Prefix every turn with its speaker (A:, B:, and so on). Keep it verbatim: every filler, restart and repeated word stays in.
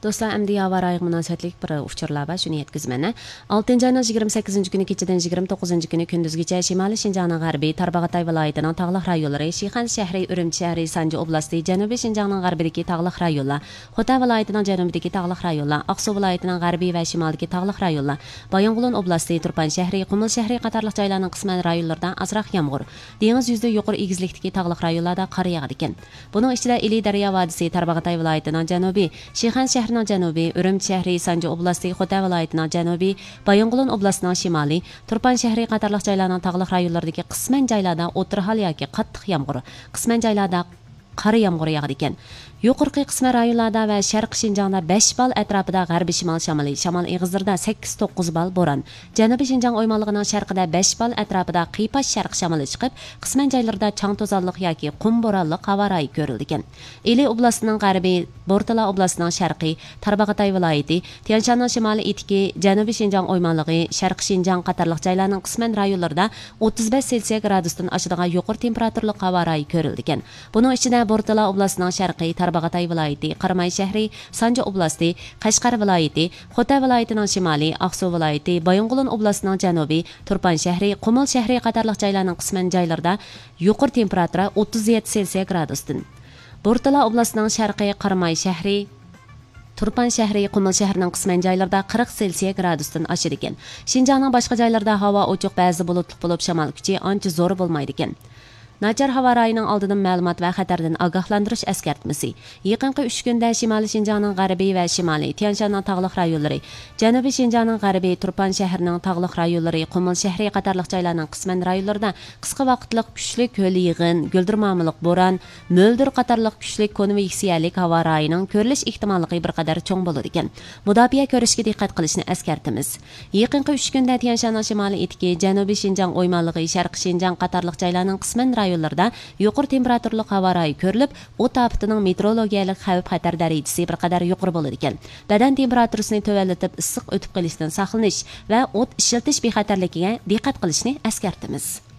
A: Do'stlar, əmdi havo rayiga munosabatlik bir uchurlar bor, shuni yetkazman. oltinchi oyning yigirma sakkizinchi kuni kechadan yigirma to'qqizinchi kuni kunduzgacha Shimoliy Shinjongning g'arbiy Tarbag'atay viloyatining tog'liq rayonlari, Shixan shahri, Urumchi shahri, Sanji oblasti, Janubiy Shinjongning g'arbidagi tog'liq rayonlar, Xotan viloyatining janubidagi tog'liq rayonlar, Aqsu viloyatining g'arbiy va shimolidagi tog'liq rayonlar, Bayonqulon oblasti, Turpan shahri, Qumul shahri qatorliq joylarning qisman rayonlarida azroq yomg'ir, dengiz yuzida yuqori egizlikdagi tog'liq rayonlarda qor yog'adi ekan. Buning ichida Ili daryo vodisi, Tarbag'atay viloyatining janubiy, Shixan shahrining janubiy, Urumchi shahri, Sanji oblasti, Xotan viloyatining janubiy, Bayonqulon oblastining shimoliy, Turpan shahri qatorliq joylarning tog'liq rayonlaridagi qisman joylarda o'tir hol yoki qattiq yomg'ir, qisman joylarda qor yomg'iri yog'adi ekan. Yuqorqi qismi rayonlarda va Sharqi Shinjongda besh bal atrofida g'arbiy shimol shamoli, shamol eg'izlarida sakkiz to'qqiz bal bo'ron. Janubiy Shinjong o'ymonligining sharqida besh bal atrofida qiypash sharq shamoli chiqib, qisman joylarda chang to'zonliq yoki qum bo'ronli havo rayi ko'rildi ekan. Ili oblastining g'arbiy, Bortala oblastining sharqiy, Tarbag'atay viloyati, Tianshanning shimoliy etiki, Janubiy Shinjong o'ymonligi, Sharqi Shinjong qatorliq joylarning qisman rayonlarida o'ttiz besh selsiya gradusdan oshadigan yuqori temperaturli havo rayi ko'rildi ekan. Buning ichida Bortala oblastining sharqiy, Tarbag'atay viloyati, Qarmay shahri, Sanji oblasti, Qashqar viloyati, Xotan viloyatining shimoliy, Aqsu viloyati, Bayonqulon oblastining janubiy, Turpan shahri, Qumul shahri qatorliq joylarning qisman joylarida yuqori temperatura o'ttiz yetti selsiya gradusdan. Bortala oblastining sharqiy, Qarmay shahri, Turpan shahri, Qumul shahrining qisman joylarida qirq selsiya gradusdan oshadi ekan. Shinjongning boshqa joylarida havo ochiq, ba'zi bulutli bo'lib, shamol kuchi ancha zo'r bo'lmaydi ekan. Nachar havo rayining oldidan ma'lumot va xatardan ogohlantirish eskartmasi. Yaqinqi uch kunda Shimoliy Shinjongning g'arbiy va shimoliy, Tianshanning tog'liq rayonlari, Janubiy Shinjongning g'arbiy, Turpan shahrining tog'liq rayonlari, Qumul shahri qatorliq joylarning qisman rayonlarida qisqa vaqtlik kuchli ko'l yig'in, guldirmamiliq bo'ron, mo'ldir qatorliq kuchli konveksiyalik havo rayining ko'rilish ehtimolligi bir qadar cho'ng bo'ladi ekan. Mudofaa ko'rishga diqqat qilishni eskartamiz. Yaqinqi uch kunda Tianshanning shimoliy etiki, Janubiy Shinjong o'ymonligi, Sharqi Shinjong qatorliq joylarning qisman rayonlarda yuqori temperaturli havo rayi ko'rilib, o't ofatining meteorologiyalik xavf-xatar darajasi bir qadar yuqori bo'ladi ekan. Badan temperaturasini tuvallatib issiq o'tib qolishdan saqlanish va o't ishiltish bexatarligiga diqqat qilishni eskartamiz.